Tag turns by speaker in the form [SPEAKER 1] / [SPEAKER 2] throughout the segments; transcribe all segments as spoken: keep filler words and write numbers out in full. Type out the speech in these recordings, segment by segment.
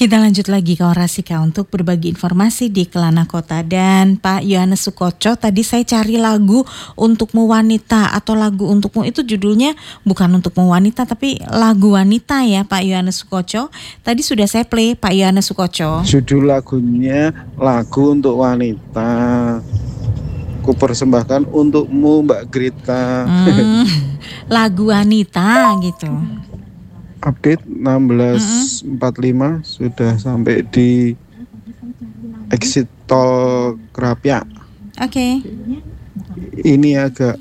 [SPEAKER 1] Kita lanjut lagi ke Orasika untuk berbagi informasi di Kelana Kota. Dan Pak Yohanes Sukoco, tadi saya cari lagu Untukmu Wanita atau lagu Untukmu, itu judulnya bukan Untukmu Wanita tapi lagu wanita ya Pak Yohanes Sukoco. Tadi sudah saya play Pak Yohanes Sukoco.
[SPEAKER 2] Judul lagunya Lagu Untuk Wanita. Ku persembahkan untukmu Mbak Grita.
[SPEAKER 1] Hmm, lagu wanita gitu.
[SPEAKER 2] Update enam belas empat puluh lima mm-hmm. sudah sampai di exit tol Krapyak.
[SPEAKER 1] Oke. Okay.
[SPEAKER 2] Ini agak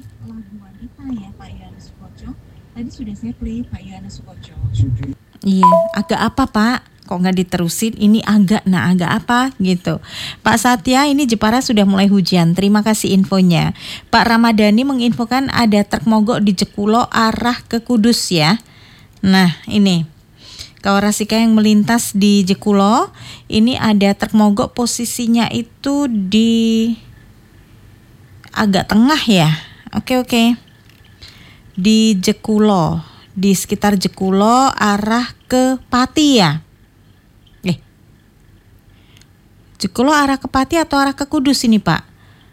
[SPEAKER 1] Iya, agak apa Pak? Kok nggak diterusin? Ini agak, nah agak apa gitu. Pak Satya, ini Jepara sudah mulai hujan. Terima kasih infonya. Pak Ramadhani menginfokan ada truk mogok di Jekulo arah ke Kudus ya. Nah ini Kawarasika yang melintas di Jekulo, ini ada truk mogok, posisinya itu di agak tengah ya. Oke oke. Di Jekulo, di sekitar Jekulo arah ke Pati ya. Eh, Jekulo arah ke Pati atau arah ke Kudus ini Pak?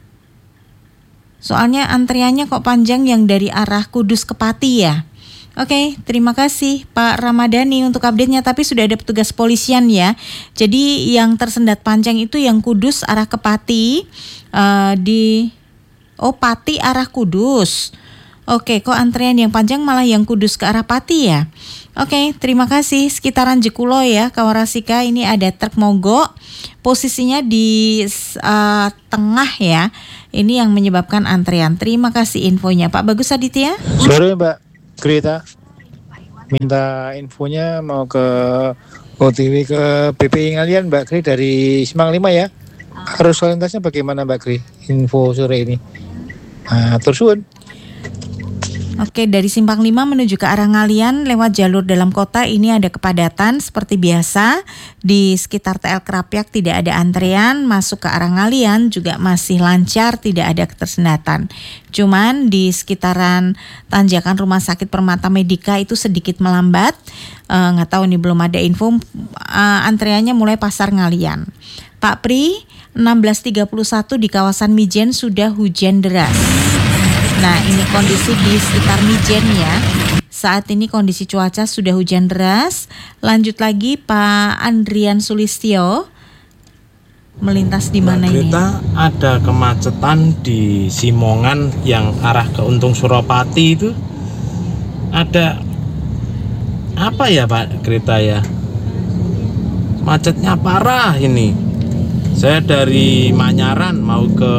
[SPEAKER 1] Soalnya antriannya kok panjang yang dari arah Kudus ke Pati ya. Oke, terima kasih Pak Ramadhani untuk update-nya, tapi sudah ada petugas polisian ya. Jadi yang tersendat panjang itu yang Kudus arah ke Pati, uh, di oh Pati arah Kudus. Oke, kok antrean yang panjang malah yang Kudus ke arah Pati ya. Oke, terima kasih. Sekitaran Jekulo ya, Kawarasika, ini ada truk mogok, posisinya di uh, tengah ya. Ini yang menyebabkan antrean. Terima kasih infonya Pak Bagus Aditya.
[SPEAKER 3] Sore Mbak Grita, minta infonya mau ke O T W ke B P I Ngalian Mbak Gri dari Simpang lima ya. Arus lalu lintasnya bagaimana Mbak Gri? Info sore ini. Nah, tersuun.
[SPEAKER 1] Oke, dari Simpang lima menuju ke arah Ngalian lewat jalur dalam kota ini ada kepadatan seperti biasa. Di sekitar T L Krapyak tidak ada antrean, masuk ke arah Ngalian juga masih lancar, tidak ada ketersendatan. Cuman di sekitaran tanjakan Rumah Sakit Permata Medika itu sedikit melambat. Nggak uh, tahu nih, belum ada info. Uh, antreannya mulai Pasar Ngalian. Pak Pri, enam belas tiga puluh satu di kawasan Mijen sudah hujan deras. Nah ini kondisi di sekitar Mijen ya. Saat ini kondisi cuaca sudah hujan deras. Lanjut lagi Pak Andrian Sulistyo, melintas di mana ini?
[SPEAKER 4] Kita ada kemacetan di Simongan yang arah ke Untung Suropati itu. Ada apa ya Pak Greta ya? Macetnya parah ini. Saya dari Manyaran mau ke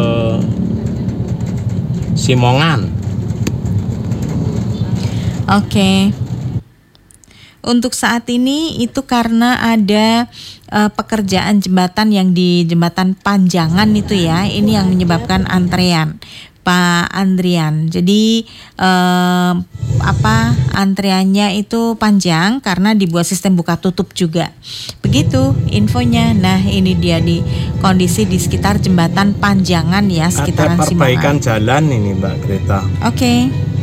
[SPEAKER 4] Simongan.
[SPEAKER 1] Oke. Untuk saat ini itu karena ada uh, pekerjaan jembatan yang di Jembatan Panjangan itu ya. Ini yang menyebabkan antrean Pak Andrian. Jadi uh, apa antreannya itu panjang karena dibuat sistem buka tutup juga. Begitu infonya. Nah, ini dia di kondisi di sekitar Jembatan Panjangan ya, sekitaran Simongan.
[SPEAKER 4] Ada perbaikan Simongan. Jalan ini Mbak Greta.
[SPEAKER 1] Oke. Okay.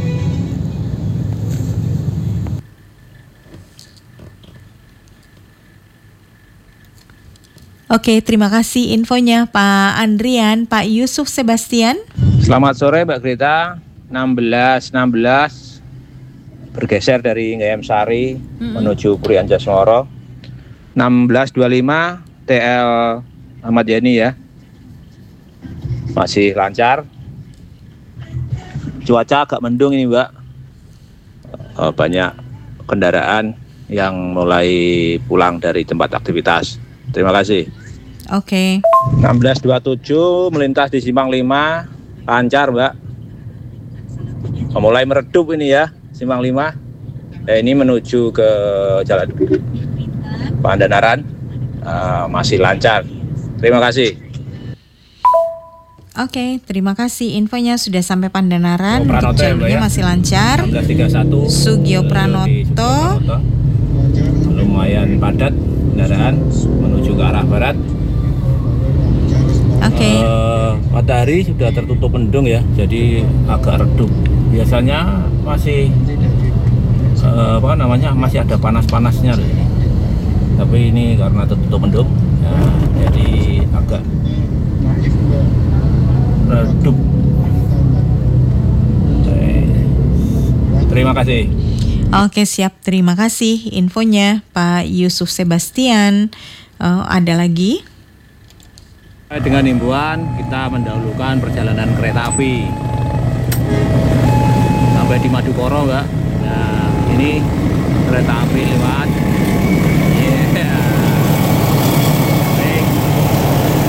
[SPEAKER 1] Oke, terima kasih infonya Pak Andrian. Pak Yusuf Sebastian.
[SPEAKER 5] Selamat sore Mbak Greta. enam belas enam belas bergeser dari Ngayam Sari mm-hmm. menuju Puri Anjasmoro. enam belas dua puluh lima T L Ahmad Yani ya. Masih lancar. Cuaca agak mendung ini Mbak. Banyak kendaraan yang mulai pulang dari tempat aktivitas. Terima kasih.
[SPEAKER 1] Oke.
[SPEAKER 5] Okay. enam belas dua puluh tujuh melintas di Simpang lima, lancar Mbak. Mulai meredup ini ya, Simpang lima. Eh, ini menuju ke Jalan Pandanaran, uh, masih lancar. Terima kasih.
[SPEAKER 1] Oke, okay, terima kasih. Infonya sudah sampai Pandanaran,
[SPEAKER 4] oh,
[SPEAKER 1] untuk jalurnya ya. Masih lancar.
[SPEAKER 4] enam belas tiga puluh satu
[SPEAKER 1] Sugio Pranoto.
[SPEAKER 4] Lumayan padat kendaraan menuju ke arah barat.
[SPEAKER 1] Oke. Okay.
[SPEAKER 4] Uh, matahari sudah tertutup mendung ya, jadi agak redup. Biasanya masih uh, apa namanya masih ada panas-panasnya.
[SPEAKER 5] tapi ini karena tertutup mendung ya, jadi agak redup. Terima kasih.
[SPEAKER 1] Oke, siap. Terima kasih infonya Pak Yusuf Sebastian. Uh, ada lagi?
[SPEAKER 5] Dengan himbauan kita mendahulukan perjalanan kereta api sampai di Madukoro, Mbak. Nah, ini kereta api lewat